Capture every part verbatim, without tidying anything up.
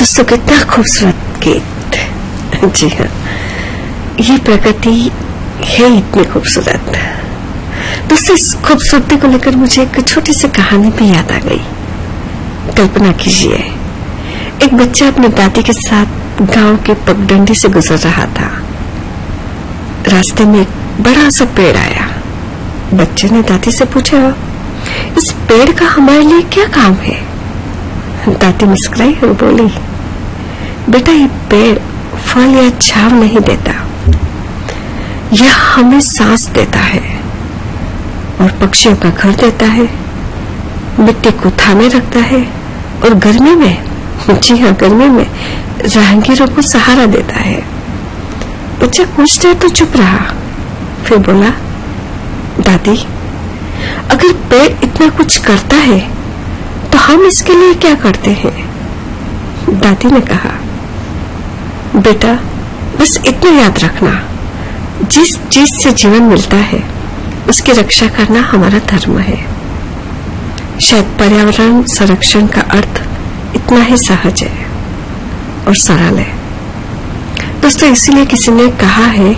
दोस्तों कितना खूबसूरत गीत। जी हाँ, ये प्रकृति है इतनी खूबसूरत। दोस्तों इस खूबसूरती को लेकर मुझे एक छोटी सी कहानी भी याद आ गई। कल्पना कीजिए, एक बच्चा अपनी दादी के साथ गांव के पगडंडी से गुजर रहा था। रास्ते में एक बड़ा सा पेड़ आया। बच्चे ने दादी से पूछा, इस पेड़ का हमारे लिए क्या काम है? दादी मुस्कुराई और बोली, बेटा ये पेड़ फल या छाव नहीं देता, यह हमें सांस देता है और पक्षियों का घर देता है, मिट्टी को थामे रखता है और गर्मी में, जी हाँ गर्मी में राहगीरों को सहारा देता है। बच्चा कुछ देर तो चुप रहा, फिर बोला, दादी अगर पेड़ इतना कुछ करता है तो हम इसके लिए क्या करते हैं? दादी ने कहा, बेटा बस इतना याद रखना, जिस चीज से जीवन मिलता है उसकी रक्षा करना हमारा धर्म है। शायद पर्यावरण संरक्षण का अर्थ इतना ही सहज है और सरल है। दोस्तों इसीलिए किसी ने कहा है,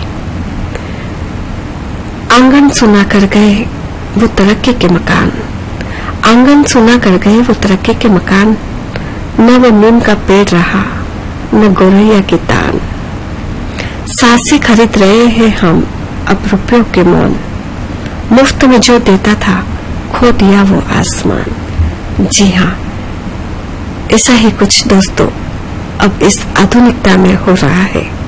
आंगन सुना कर गए वो तरक्की के मकान, आंगन सुना कर गए वो तरक्की के मकान, न वो नीम का पेड़ रहा न गोरैया की तान। सांसें खरीद रहे हैं हम अब रुपयों के मौन, मुफ्त में जो देता था खो दिया वो आसमान। जी हाँ, ऐसा ही कुछ दोस्तों अब इस आधुनिकता में हो रहा है।